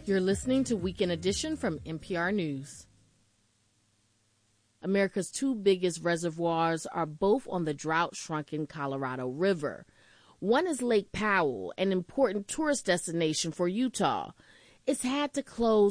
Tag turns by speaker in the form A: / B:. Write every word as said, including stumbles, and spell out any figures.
A: You're listening to Weekend Edition from N P R News. America's two biggest reservoirs are both on the drought-shrunken Colorado River. One is Lake Powell, an important tourist destination for Utah. It's had to close